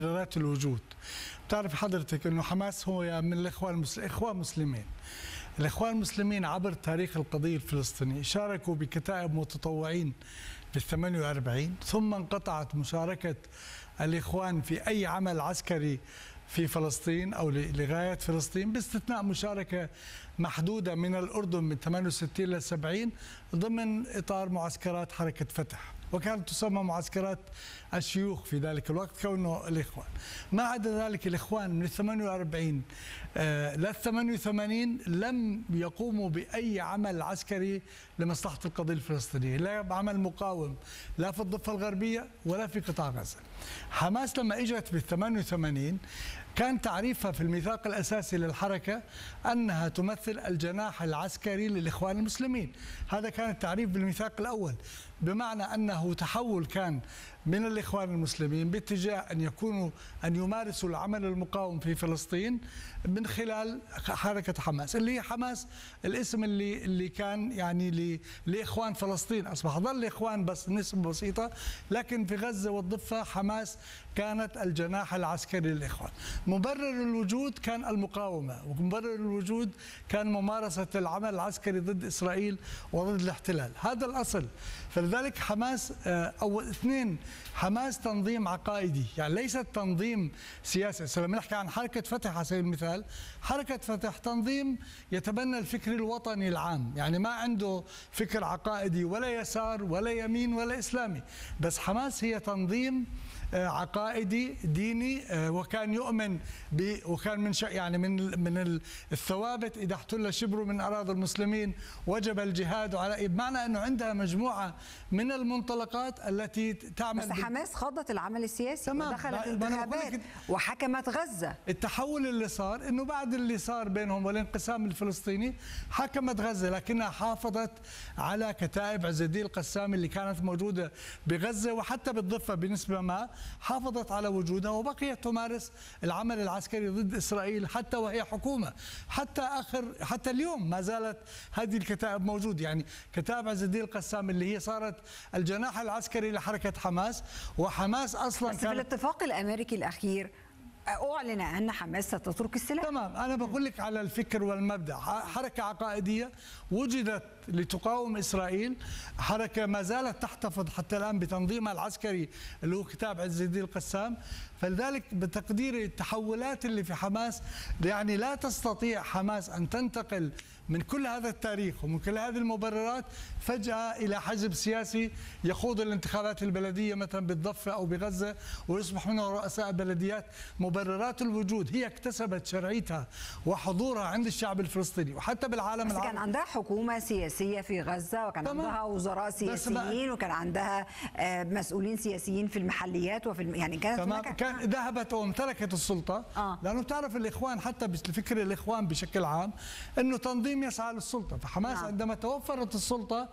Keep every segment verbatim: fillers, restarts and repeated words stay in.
مبررات الوجود. بتعرف حضرتك انه حماس هو من الاخوان المسلمين، اخوان مسلمين. الاخوان المسلمين عبر تاريخ القضيه الفلسطينيه شاركوا بكتائب متطوعين بال ثمانية وأربعين، ثم انقطعت مشاركه الاخوان في اي عمل عسكري في فلسطين او لغايه فلسطين، باستثناء مشاركه محدوده من الاردن من ثمانية وستين ل سبعين ضمن اطار معسكرات حركه فتح، وكانت تسمى معسكرات الشيوخ في ذلك الوقت كونه الاخوان. ما عدا ذلك الاخوان من ثمانية وأربعين آه لل ثمانية وثمانين لم يقوموا باي عمل عسكري لمصلحه القضيه الفلسطينيه، لا عمل مقاوم لا في الضفه الغربيه ولا في قطاع غزه. حماس لما اجت بال ثمانية وثمانين كان تعريفها في الميثاق الاساسي للحركه انها تمثل الجناح العسكري للاخوان المسلمين، هذا كان التعريف بالميثاق الاول، بمعنى انه تحول كان من الاخوان المسلمين باتجاه ان يكونوا ان يمارسوا العمل المقاوم في فلسطين من خلال حركه حماس، اللي هي حماس الاسم اللي اللي كان يعني لاخوان فلسطين، اصبح ظل اخوان بس نسبه بسيطه، لكن في غزه والضفه حماس كانت الجناح العسكري للاخوان. مبرر الوجود كان المقاومه، ومبرر الوجود كان ممارسه العمل العسكري ضد اسرائيل وضد الاحتلال، هذا الاصل. فلذلك حماس او اثنين، حماس تنظيم عقائدي، يعني ليست تنظيم سياسي. لما نحكي عن حركه فتح على سبيل المثال، حركه فتح تنظيم يتبنى الفكر الوطني العام، يعني ما عنده فكر عقائدي ولا يسار ولا يمين ولا اسلامي، بس حماس هي تنظيم عقائدي ديني، وكان يؤمن ب وكان من يعني من من الثوابت اذا احتل شبر من اراضي المسلمين وجب الجهاد على، بمعنى انه عندها مجموعه من المنطلقات التي تعمل. بس حماس خاضت العمل السياسي ودخلت انتخابات وحكمت غزه. التحول اللي صار انه بعد اللي صار بينهم والانقسام الفلسطيني حكمت غزه، لكنها حافظت على كتائب عز الدين القسام اللي كانت موجوده بغزه وحتى بالضفه بنسبه ما، حافظت على وجودها وبقيت تمارس العمل العسكري ضد اسرائيل حتى وهي حكومه، حتى اخر حتى اليوم ما زالت هذه الكتائب موجود. يعني كتائب عز الدين القسام اللي هي صارت الجناح العسكري لحركه حماس، وحماس اصلا بس في الاتفاق الامريكي الاخير أعلن أن حماس ستترك السلاح. تمام، أنا بقول لك على الفكر والمبدأ، حركة عقائدية وجدت لتقاوم إسرائيل، حركة ما زالت تحتفظ حتى الآن بتنظيمها العسكري اللي هو كتاب عز الدين القسام، فلذلك بتقديري التحولات اللي في حماس، يعني لا تستطيع حماس أن تنتقل من كل هذا التاريخ ومن كل هذه المبررات فجأة إلى حزب سياسي يخوض الانتخابات البلدية مثلا بالضفة أو بغزة ويصبح منه رؤساء بلديات. مبررات الوجود هي اكتسبت شرعيتها وحضورها عند الشعب الفلسطيني وحتى بالعالم بس العربي. كان عندها حكومة سياسية في غزة، وكان طبعا عندها وزراء سياسيين، وكان عندها مسؤولين سياسيين في المحليات وفي الم... يعني كانت تمام، كان ذهبت وامتلكت السلطة. آه. لأنه بتعرف الإخوان حتى بفكر الإخوان بشكل عام أنه تنظيم يسعى للسلطة، فحماس نعم. عندما توفرت السلطة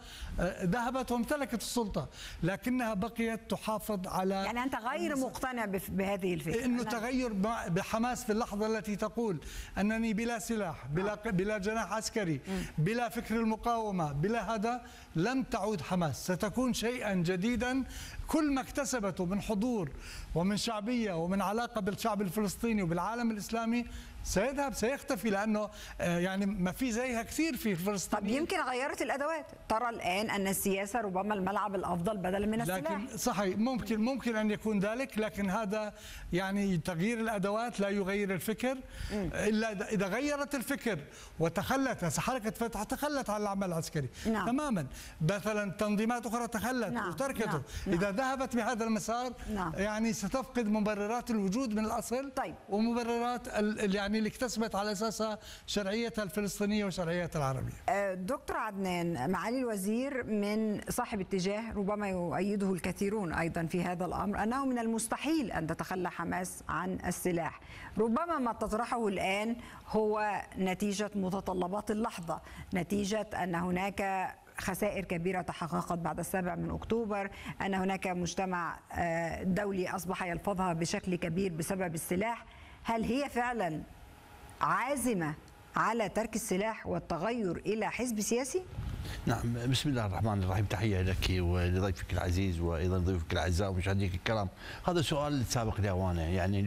ذهبت وامتلكت السلطة، لكنها بقيت تحافظ على، يعني أنت غير مقتنع بهذه الفكرة انه تغير بحماس في اللحظه التي تقول انني بلا سلاح، بلا بلا جناح عسكري، بلا فكر المقاومه، بلا هذا، لم تعود حماس، ستكون شيئا جديدا. كل ما اكتسبته من حضور ومن شعبيه ومن علاقه بالشعب الفلسطيني وبالعالم الاسلامي سيذهب، سيختفي، لانه يعني ما في زيها كثير في فلسطين. طب يمكن غيرت الادوات، ترى الان ان السياسه ربما الملعب الافضل بدلا من السلاح. لكن صحيح، ممكن ممكن ان يكون ذلك، لكن هذا يعني تغيير الادوات لا يغير الفكر. م. الا اذا غيرت الفكر وتخلت، حركه فتح تخلت عن العمل العسكري. نعم. تماما، مثلا تنظيمات اخرى تخلت. نعم. وتركته. نعم. اذا ذهبت بهذا المسار. نعم. يعني ستفقد مبررات الوجود من الاصل. طيب. ومبررات يعني اللي اكتسبت على اساسها شرعيتها الفلسطينيه وشرعيتها العربيه. دكتور عدنان، معالي الوزير من صاحب اتجاه ربما يؤيده الكثيرون ايضا في هذا الامر، انه من المستحيل ان تتخلى حماس عن السلاح. ربما ما تطرحه الان هو نتيجه متطلبات اللحظه، نتيجه ان هناك خسائر كبيرة تحققت بعد السابع من أكتوبر، أن هناك مجتمع دولي أصبح يلفظها بشكل كبير بسبب السلاح. هل هي فعلا عازمة على ترك السلاح والتغير إلى حزب سياسي؟ نعم، بسم الله الرحمن الرحيم، تحية لك ولضيفك العزيز وأيضا ضيوفك الأعزاء ومشاهديك الكرام. هذا سؤال سابق لأوانه، يعني